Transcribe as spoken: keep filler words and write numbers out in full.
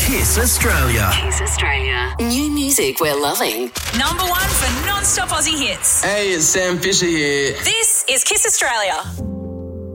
Kiss Australia. Kiss Australia. New music we're loving. Number one for non-stop Aussie hits. Hey, it's Sam Fisher here. This is Kiss Australia.